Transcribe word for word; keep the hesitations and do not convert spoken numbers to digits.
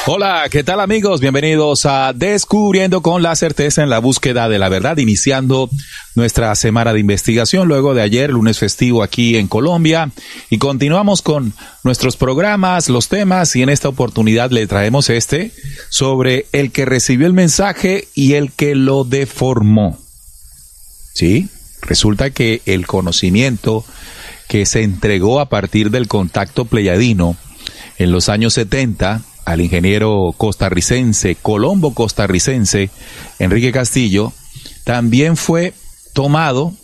Hola, ¿qué tal amigos? Bienvenidos a Descubriendo con la Certeza en la búsqueda de la verdad, iniciando nuestra semana de investigación luego de ayer, lunes festivo aquí en Colombia, y continuamos con nuestros programas, los temas, y en esta oportunidad le traemos este sobre el que recibió el mensaje y el que lo deformó. ¿Sí? Resulta que el conocimiento que se entregó a partir del contacto pleyadino en los años setenta al ingeniero costarricense, colombo costarricense, Enrique Castillo, también fue tomado